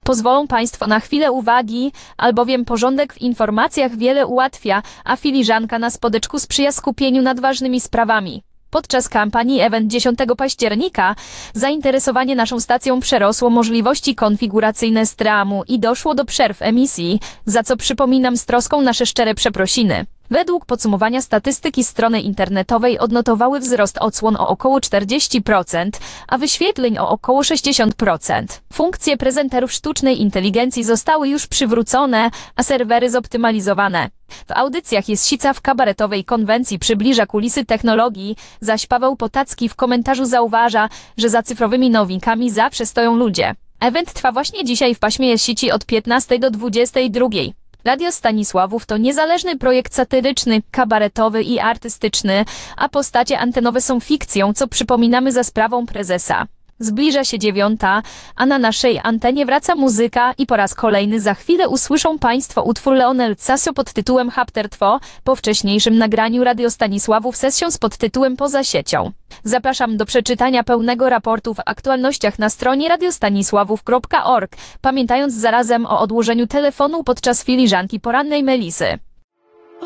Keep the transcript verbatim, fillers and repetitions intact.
Pozwolą Państwo na chwilę uwagi, albowiem porządek w informacjach wiele ułatwia, a filiżanka na spodeczku sprzyja skupieniu nad ważnymi sprawami. Podczas kampanii Event dziesiątego października zainteresowanie naszą stacją przerosło możliwości konfiguracyjne streamu i doszło do przerw emisji, za co przypominam z troską nasze szczere przeprosiny. Według podsumowania statystyki strony internetowej odnotowały wzrost odsłon o około czterdzieści procent, a wyświetleń o około sześćdziesiąt procent. Funkcje prezenterów sztucznej inteligencji zostały już przywrócone, a serwery zoptymalizowane. W audycjach jest sica w kabaretowej konwencji przybliża kulisy technologii, zaś Paweł Potacki w komentarzu zauważa, że za cyfrowymi nowinkami zawsze stoją ludzie. Event trwa właśnie dzisiaj w paśmie sieci od piętnastej do dwudziestej drugiej. Radio Stanisławów to niezależny projekt satyryczny, kabaretowy i artystyczny, a postacie antenowe są fikcją, co przypominamy za sprawą prezesa. Zbliża się dziewiąta, a na naszej antenie wraca muzyka i po raz kolejny za chwilę usłyszą Państwo utwór Leonel Casio pod tytułem Haptertwo, po wcześniejszym nagraniu Radio Stanisławów sesją z podtytułem Poza siecią. Zapraszam do przeczytania pełnego raportu w aktualnościach na stronie radiostanisławów kropka org, pamiętając zarazem o odłożeniu telefonu podczas filiżanki porannej Melisy.